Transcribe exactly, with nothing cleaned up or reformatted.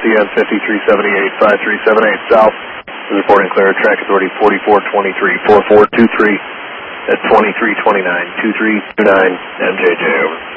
N fifty-three seventy-eight, five three seven eight South. Reporting clear, track authority forty-four twenty-three, four four two three at twenty-three twenty-nine, two three two nine, M J J, over.